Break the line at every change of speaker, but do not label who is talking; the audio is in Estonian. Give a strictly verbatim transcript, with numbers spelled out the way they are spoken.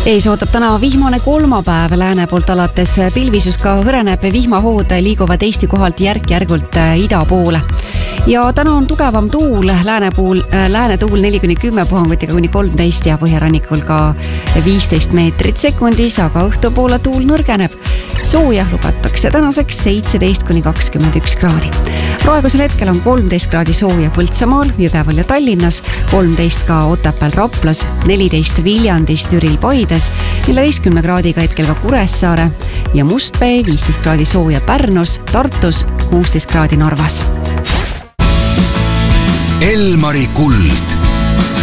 Ees ootab täna vihmane kolmapäev, lääne poolt alates pilvisus ka hõreneb, vihmahood liiguvad Eesti kohalt järk-järgult ida poole. Ja täna on tugevam tuul, lääne, puul, lääne tuul neli kuni kümme puhangutiga kuni kolmteist ja põhjarannikul ka viisteist meetrit sekundis, aga õhtupoole tuul nõrgeneb. Sooja lubatakse tänaseks seitseteist kuni kakskümmend üks kraadi. Praegusel hetkel on kolmteist kraadi sooja Põltsamaal, Jõgeval ja Tallinnas, kolmteist ka Otepääl, Raplas, neliteist Viljandis, Türil, Paides, neljateistkümne kraadiga hetkel ka Kuressaare ja Mustpee, viisteist kraadi sooja Pärnus, Tartus, kuusteist kraadi Narvas.
Elmari kuld.